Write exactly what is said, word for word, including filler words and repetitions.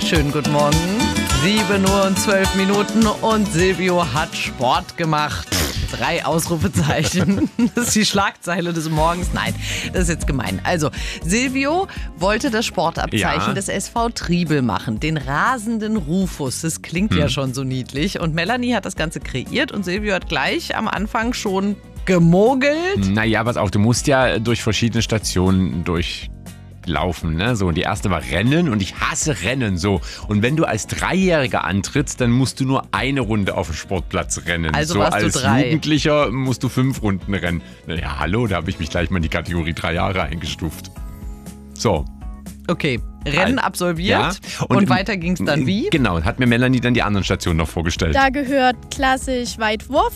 Schönen guten Morgen. sieben Uhr und zwölf Minuten und Silvio hat Sport gemacht. Drei Ausrufezeichen. Das ist die Schlagzeile des Morgens. Nein, das ist jetzt gemein. Also, Silvio wollte das Sportabzeichen Ja. des S V Triebel machen. Den rasenden Rufus. Das klingt Hm. ja schon so niedlich. Und Melanie hat das Ganze kreiert und Silvio hat gleich am Anfang schon gemogelt. Naja, pass auf, du musst ja durch verschiedene Stationen durchlaufen, ne? So, und die erste war Rennen und ich hasse Rennen so. Und wenn du als Dreijähriger antrittst, dann musst du nur eine Runde auf dem Sportplatz rennen. Also so warst du als drei. Jugendlicher musst du fünf Runden rennen. Naja, hallo, da habe ich mich gleich mal in die Kategorie drei Jahre eingestuft. So. Okay, Rennen Ja. absolviert. Und, Und, weiter ging es dann wie? Genau, hat mir Melanie dann die anderen Stationen noch vorgestellt. Da gehört klassisch Weitwurf